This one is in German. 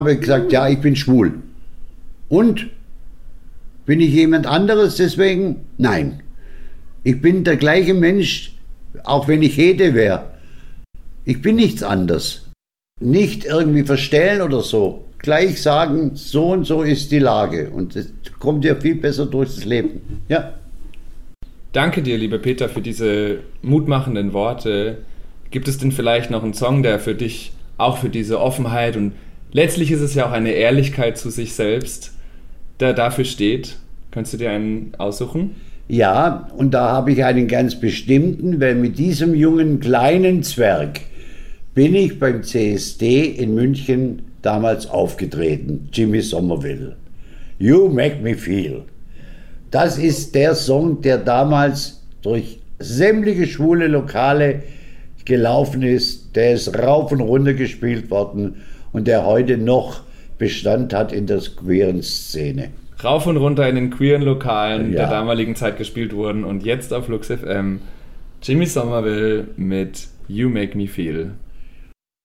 habe gesagt, ja, ich bin schwul. Und? Bin ich jemand anderes deswegen? Nein. Ich bin der gleiche Mensch, auch wenn ich Hete wäre. Ich bin nichts anderes. Nicht irgendwie verstellen oder so. Gleich sagen, so und so ist die Lage. Und es kommt ja viel besser durchs Leben. Ja. Danke dir, lieber Peter, für diese mutmachenden Worte. Gibt es denn vielleicht noch einen Song, der für dich auch für diese Offenheit und letztlich ist es ja auch eine Ehrlichkeit zu sich selbst, der dafür steht? Könntest du dir einen aussuchen? Ja, und da habe ich einen ganz bestimmten, weil mit diesem jungen kleinen Zwerg bin ich beim CSD in München damals aufgetreten, Jimmy Somerville. You Make Me Feel. Das ist der Song, der damals durch sämtliche schwule Lokale gelaufen ist. Der ist rauf und runter gespielt worden und der heute noch Bestand hat in der queeren Szene. Rauf und runter in den queeren Lokalen Ja. der damaligen Zeit gespielt wurden und jetzt auf Lux FM Jimmy Somerville mit You Make Me Feel.